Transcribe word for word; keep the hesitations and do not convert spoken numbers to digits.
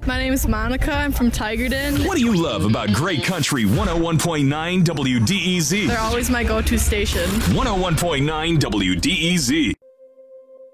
My name is Monica. I'm from Tigerton. What do you love about Great Country one oh one point nine W D E Z? They're always my go-to station. one oh one point nine W D E Z.